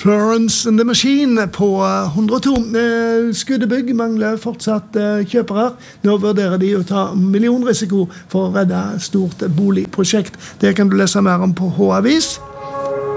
Florence and the Machine på 102. Skuddebygg mangler fortsatt kjøpere. Nå vurderer de å ta millionrisiko for å redde stort boligprosjekt. Det kan du lese mer om på H-avis.